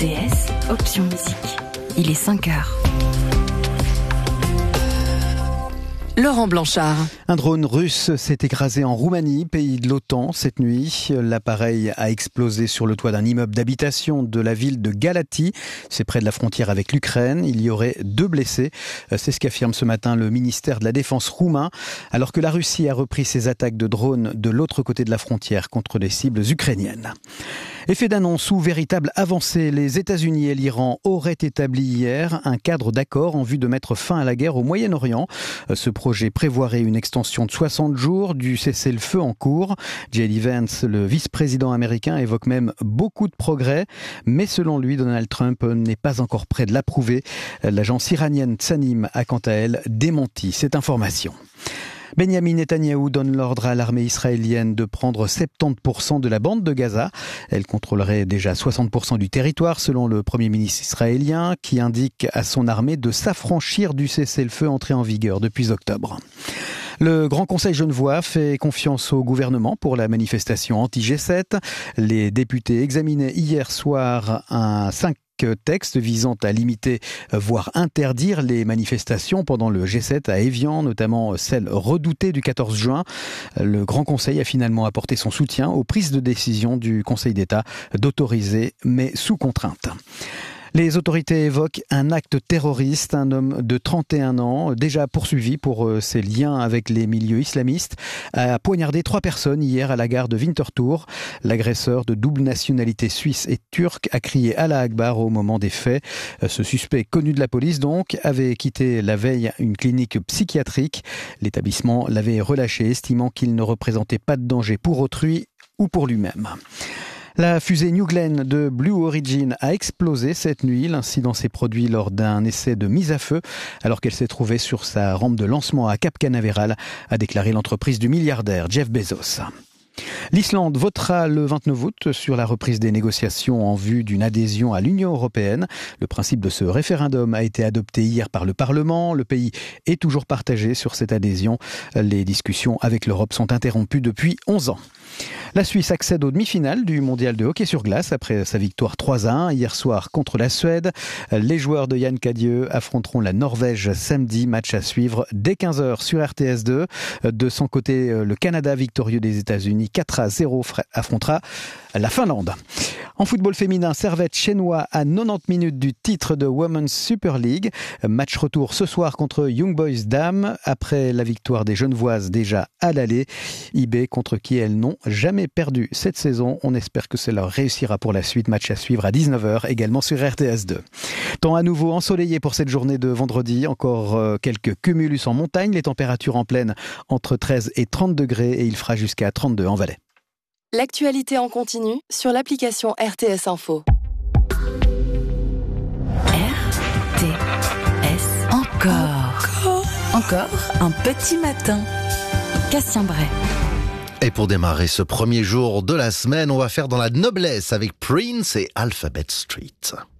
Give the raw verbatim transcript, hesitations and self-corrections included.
T S, option musique. Il est cinq heures. Laurent Blanchard. Un drone russe s'est écrasé en Roumanie, pays de l'OTAN, cette nuit. L'appareil a explosé sur le toit d'un immeuble d'habitation de la ville de Galați. C'est près de la frontière avec l'Ukraine. Il y aurait deux blessés. C'est ce qu'affirme ce matin le ministère de la Défense roumain, alors que la Russie a repris ses attaques de drones de l'autre côté de la frontière contre des cibles ukrainiennes. Effet d'annonce ou véritable avancée, les États-Unis et l'Iran auraient établi hier un cadre d'accord en vue de mettre fin à la guerre au Moyen-Orient. Ce projet prévoirait une extension de soixante jours du cessez-le-feu en cours. J D Vance, le vice-président américain, évoque même beaucoup de progrès, mais selon lui, Donald Trump n'est pas encore prêt de l'approuver. L'agence iranienne Tsanim a quant à elle démenti cette information. Benyamin Netanyahou donne l'ordre à l'armée israélienne de prendre soixante-dix pour cent de la bande de Gaza. Elle contrôlerait déjà soixante pour cent du territoire, selon le Premier ministre israélien, qui indique à son armée de s'affranchir du cessez-le-feu entré en vigueur depuis octobre. Le Grand Conseil genevois fait confiance au gouvernement pour la manifestation anti-G sept. Les députés examinaient hier soir un cinq texte visant à limiter, voire interdire les manifestations pendant le G sept à Évian, notamment celle redoutée du quatorze juin. Le Grand Conseil a finalement apporté son soutien aux prises de décision du Conseil d'État d'autoriser, mais sous contrainte. Les autorités évoquent un acte terroriste. Un homme de trente et un ans, déjà poursuivi pour ses liens avec les milieux islamistes, a poignardé trois personnes hier à la gare de Winterthur. L'agresseur de double nationalité suisse et turque a crié Allah Akbar au moment des faits. Ce suspect, connu de la police donc, avait quitté la veille une clinique psychiatrique. L'établissement l'avait relâché, estimant qu'il ne représentait pas de danger pour autrui ou pour lui-même. La fusée New Glenn de Blue Origin a explosé cette nuit. L'incident s'est produit lors d'un essai de mise à feu alors qu'elle s'est trouvée sur sa rampe de lancement à Cap Canaveral, a déclaré l'entreprise du milliardaire Jeff Bezos. L'Islande votera le vingt-neuf août sur la reprise des négociations en vue d'une adhésion à l'Union européenne. Le principe de ce référendum a été adopté hier par le Parlement. Le pays est toujours partagé sur cette adhésion. Les discussions avec l'Europe sont interrompues depuis onze ans. La Suisse accède aux demi-finales du mondial de hockey sur glace après sa victoire trois à un hier soir contre la Suède. Les joueurs de Yann Cadieux affronteront la Norvège samedi, match à suivre dès quinze heures sur R T S deux. De son côté, le Canada, victorieux des États-Unis quatre à zéro, affrontera la Finlande. En football féminin, Servette chinois à quatre-vingt-dix minutes du titre de Women's Super League. Match retour ce soir contre Young Boys Dames après la victoire des Genevoises déjà à l'aller. I B contre qui elles n'ont jamais perdu cette saison. On espère que cela réussira pour la suite. Match à suivre à dix-neuf heures également sur R T S deux. Temps à nouveau ensoleillé pour cette journée de vendredi. Encore quelques cumulus en montagne. Les températures en plaine entre treize et trente degrés et il fera jusqu'à trente-deux en Valais. L'actualité en continu sur l'application R T S Info. R T S encore. Encore. Encore un petit matin. Cassien Bray. Et pour démarrer ce premier jour de la semaine, on va faire dans la noblesse avec Prince et Alphabet Street.